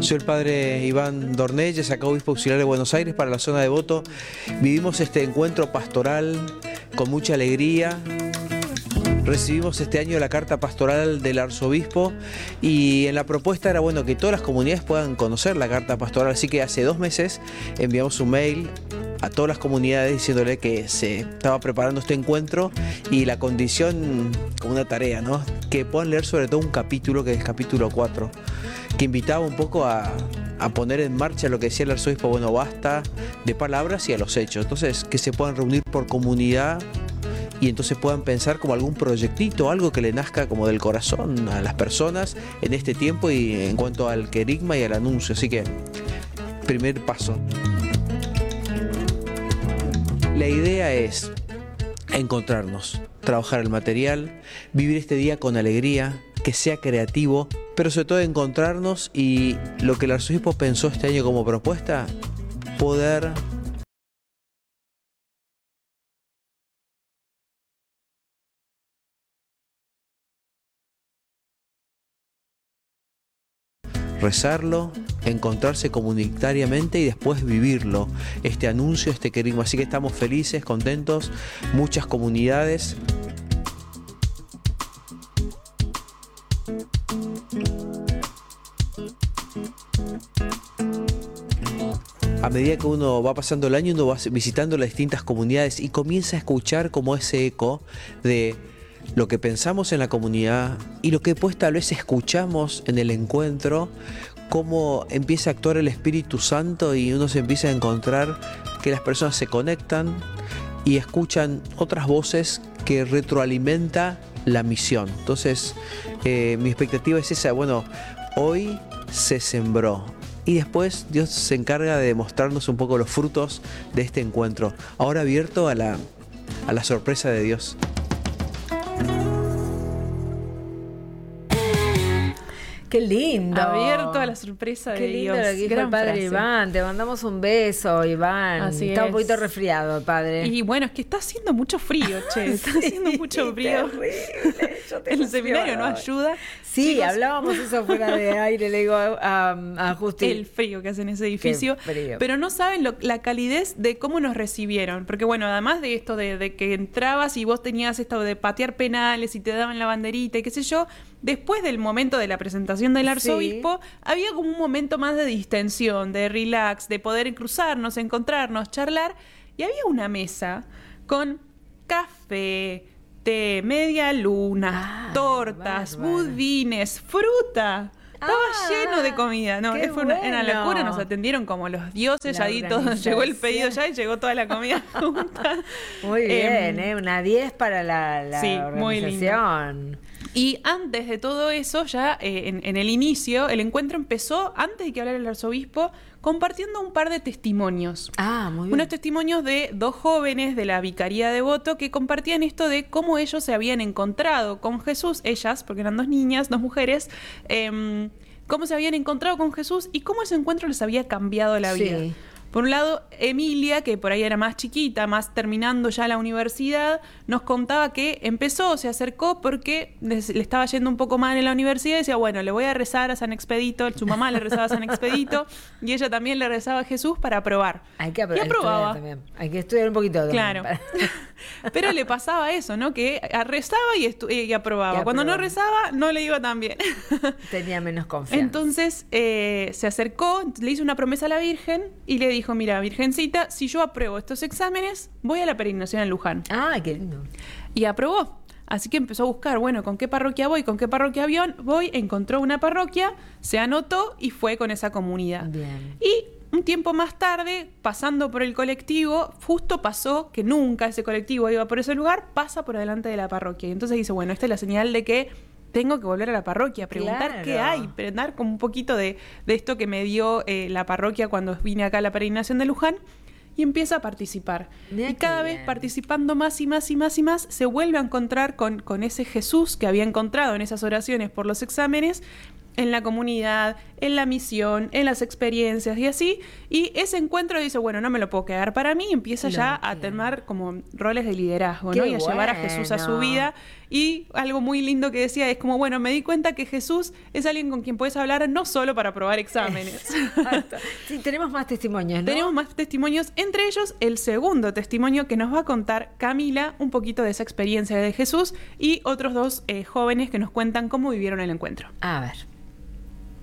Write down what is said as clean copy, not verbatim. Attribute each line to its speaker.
Speaker 1: Soy el padre Iván Dornelles, acá obispo auxiliar de Buenos Aires para la zona de Devoto. Vivimos este encuentro pastoral con mucha alegría. Recibimos este año la carta pastoral del arzobispo y en la propuesta era que todas las comunidades puedan conocer la carta pastoral, así que hace 2 meses enviamos un mail a todas las comunidades diciéndole que se estaba preparando este encuentro y la condición, como una tarea, ¿no?, que puedan leer sobre todo un capítulo, que es el capítulo 4, que invitaba un poco a poner en marcha lo que decía el arzobispo, basta de palabras y a los hechos. Entonces, que se puedan reunir por comunidad y entonces puedan pensar como algún proyectito, algo que le nazca como del corazón a las personas en este tiempo y en cuanto al querigma y al anuncio. Así que, primer paso. La idea es encontrarnos, trabajar el material, vivir este día con alegría, que sea creativo, pero sobre todo encontrarnos y lo que el arzobispo pensó este año como propuesta, poder rezarlo, encontrarse comunitariamente y después vivirlo, este anuncio, este querigma. Así que estamos felices, contentos, muchas comunidades. A medida que uno va pasando el año, uno va visitando las distintas comunidades y comienza a escuchar como ese eco de lo que pensamos en la comunidad y lo que pues tal vez escuchamos en el encuentro, cómo empieza a actuar el Espíritu Santo y uno se empieza a encontrar que las personas se conectan y escuchan otras voces que retroalimenta la misión. Entonces, mi expectativa es esa, hoy se sembró y después Dios se encarga de demostrarnos un poco los frutos de este encuentro, ahora abierto a la sorpresa de Dios.
Speaker 2: Qué lindo.
Speaker 3: Abierto a la sorpresa de Dios.
Speaker 2: Qué lindo lo que dijo el padre
Speaker 3: frase.
Speaker 2: Iván. Te mandamos un beso, Iván.
Speaker 3: Así
Speaker 2: está
Speaker 3: es.
Speaker 2: un poquito resfriado el padre.
Speaker 3: Y bueno, es que está haciendo mucho frío, che. Está haciendo mucho frío.
Speaker 2: Terrible.
Speaker 3: El seminario no ayuda.
Speaker 2: Sí,
Speaker 3: Chicos,
Speaker 2: hablábamos eso fuera de aire, le digo a Justi.
Speaker 3: el frío que hace en ese edificio.
Speaker 2: Qué frío.
Speaker 3: Pero no saben la calidez de cómo nos recibieron. Porque además de esto de que entrabas y vos tenías esto de patear penales y te daban la banderita y qué sé yo, después del momento de la presentación del arzobispo, había como un momento más de distensión, de relax, de poder cruzarnos, encontrarnos, charlar. Y había una mesa con café, té, media luna, tortas,
Speaker 2: bárbaro.
Speaker 3: budines, fruta. Estaba lleno de comida, ¿no?
Speaker 2: Qué
Speaker 3: Fue una
Speaker 2: bueno.
Speaker 3: locura, nos atendieron como los dioses,
Speaker 2: La
Speaker 3: ahí todo, llegó el pedido
Speaker 2: organización.
Speaker 3: ya y llegó toda la comida junta.
Speaker 2: Muy bien, una 10 para la
Speaker 3: sí, muy lindo.
Speaker 2: organización.
Speaker 3: Y antes de todo eso, ya en el inicio, el encuentro empezó, antes de que hablara el arzobispo, compartiendo un par de testimonios.
Speaker 2: Muy bien.
Speaker 3: Unos testimonios de 2 jóvenes de la Vicaría de Devoto que compartían esto de cómo ellos se habían encontrado con Jesús, ellas, porque eran 2 niñas, 2 mujeres, cómo se habían encontrado con Jesús y cómo ese encuentro les había cambiado la vida.
Speaker 2: Sí.
Speaker 3: Por un lado, Emilia, que por ahí era más chiquita, más terminando ya la universidad, nos contaba que se acercó porque le estaba yendo un poco mal en la universidad y decía, le voy a rezar a San Expedito, su mamá le rezaba a San Expedito y ella también le rezaba a Jesús para aprobar.
Speaker 2: Hay que
Speaker 3: y aprobaba.
Speaker 2: también. Hay que estudiar un poquito también.
Speaker 3: Claro. Pero le pasaba eso, ¿no? Que rezaba y aprobaba. Cuando no rezaba, no le iba tan bien.
Speaker 2: Tenía menos confianza.
Speaker 3: Entonces se acercó, le hizo una promesa a la Virgen y le dijo, mira, Virgencita, si yo apruebo estos exámenes, voy a la peregrinación en Luján.
Speaker 2: Qué lindo.
Speaker 3: Y aprobó. Así que empezó a buscar, ¿con qué parroquia voy? ¿Con qué parroquia voy? Encontró una parroquia, se anotó y fue con esa comunidad.
Speaker 2: Bien.
Speaker 3: Y un tiempo más tarde, pasando por el colectivo, justo pasó que nunca ese colectivo iba por ese lugar, pasa por delante de la parroquia. Y entonces dice, esta es la señal de que tengo que volver a la parroquia, preguntar
Speaker 2: Claro.
Speaker 3: qué hay, preguntar como un poquito de esto que me dio la parroquia cuando vine acá a la peregrinación de Luján. Y empieza a participar.
Speaker 2: Mira
Speaker 3: Y cada
Speaker 2: qué
Speaker 3: vez
Speaker 2: bien.
Speaker 3: participando más y más y más y más, se vuelve a encontrar con ese Jesús que había encontrado en esas oraciones por los exámenes, en la comunidad, en la misión, en las experiencias y así. Y ese encuentro dice, no me lo puedo quedar para mí. Y empieza ya a tomar como roles de liderazgo, ¿no?
Speaker 2: Qué
Speaker 3: Y a llevar a Jesús a su
Speaker 2: bueno.
Speaker 3: vida. Y algo muy lindo que decía es como, bueno, me di cuenta que Jesús es alguien con quien puedes hablar no solo para probar exámenes.
Speaker 2: Exacto. Sí, tenemos más testimonios, ¿no?
Speaker 3: Tenemos más testimonios, entre ellos el segundo testimonio que nos va a contar Camila, un poquito de esa experiencia de Jesús, y otros dos jóvenes que nos cuentan cómo vivieron el encuentro.
Speaker 2: A ver.